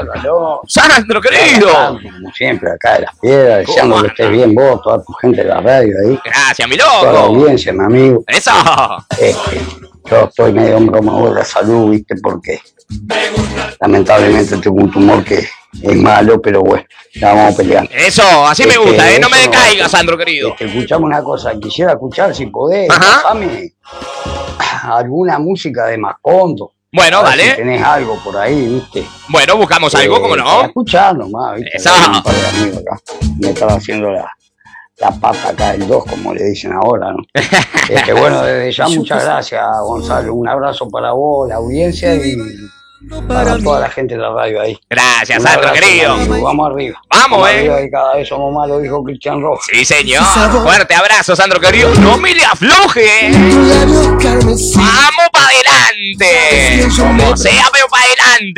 Salvador. Sandro, querido. Como siempre, acá de Las Piedras, deseando que estés bien vos, toda tu gente de la radio ahí. Gracias, mi Toda la loco. audiencia, mi amigo. Eso. Yo estoy medio en broma de la salud, viste, porque lamentablemente tengo un tumor que es malo, pero bueno, ya vamos a pelear. Eso, así me gusta, no me decaigas, Sandro, querido. Escuchame una cosa, quisiera escuchar, si podés, Ajá. pasame alguna música de Macondo. Bueno, vale. Si tenés algo por ahí, viste. Bueno, buscamos algo, ¿cómo no? Para escuchar nomás, viste. Eso. Un par de amigos acá. Me estaba haciendo la papa acá del 2, como le dicen ahora, ¿no? Bueno, desde ya muchas gracias, Gonzalo. Un abrazo para vos, la audiencia y para toda la gente de la radio ahí. Gracias, Un Sandro, abrazo, querido. amigo. Vamos arriba. Vamos, arriba, y cada vez somos más, lo dijo Cristian Rojo. Sí, señor. Fuerte abrazo, Sandro, querido. No me le afloje. Vamos para adelante. Como sea, pero para adelante.